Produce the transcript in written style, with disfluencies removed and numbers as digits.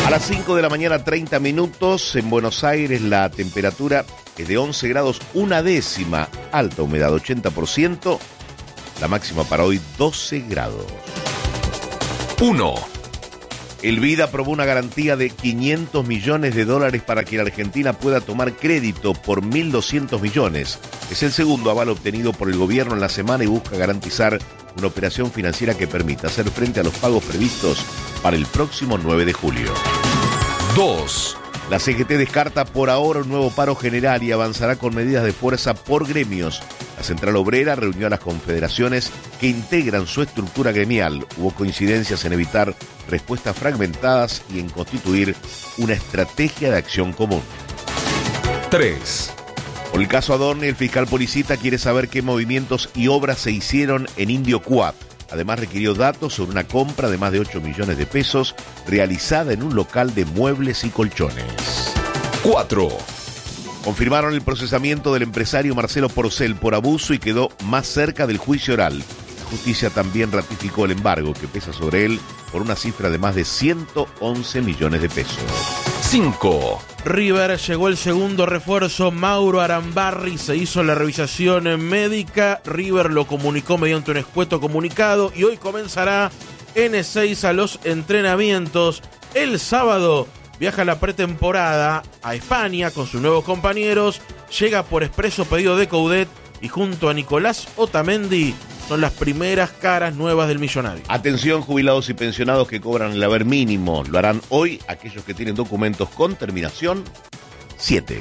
A las 5 de la mañana, 30 minutos, en Buenos Aires la temperatura es de 11 grados, una décima, alta humedad 80%, la máxima para hoy 12 grados. 1. El BID aprobó una garantía de $500 millones para que la Argentina pueda tomar crédito por 1.200 millones. Es el segundo aval obtenido por el gobierno en la semana y busca garantizar una operación financiera que permita hacer frente a los pagos previstos para el próximo 9 de julio. 2. La CGT descarta por ahora un nuevo paro general y avanzará con medidas de fuerza por gremios. La Central Obrera reunió a las confederaciones que integran su estructura gremial. Hubo coincidencias en evitar respuestas fragmentadas y en constituir una estrategia de acción común. 3. Por el caso Adorni, el fiscal Policita quiere saber qué movimientos y obras se hicieron en Indio Coap. Además requirió datos sobre una compra de más de 8 millones de pesos realizada en un local de muebles y colchones. 4. Confirmaron el procesamiento del empresario Marcelo Porcel por abuso y quedó más cerca del juicio oral. La justicia también ratificó el embargo que pesa sobre él por una cifra de más de 111 millones de pesos. 5. River llegó el segundo refuerzo, Mauro Arambarri, se hizo la revisación médica, River lo comunicó mediante un escueto comunicado y hoy comenzará en Ezeiza los entrenamientos. El sábado viaja a la pretemporada a España con sus nuevos compañeros, llega por expreso pedido de Coudet y junto a Nicolás Otamendi son las primeras caras nuevas del millonario. Atención, jubilados y pensionados que cobran el haber mínimo. Lo harán hoy aquellos que tienen documentos con terminación 7.